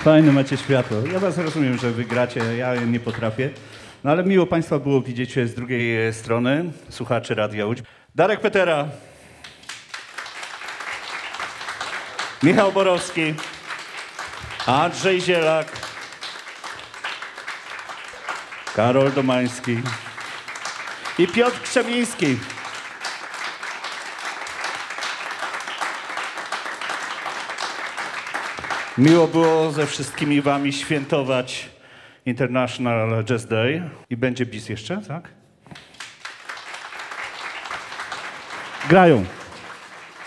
Fajne macie światło. Ja was rozumiem, że wy gracie, ja nie potrafię. No ale miło Państwa było widzieć z drugiej strony, słuchaczy Radia Łódź. Darek Petera, Michał Borowski, Andrzej Zielak, Karol Domański i Piotr Krzemiński. Miło było ze wszystkimi wami świętować International Jazz Day. I będzie bis jeszcze, tak? Grają.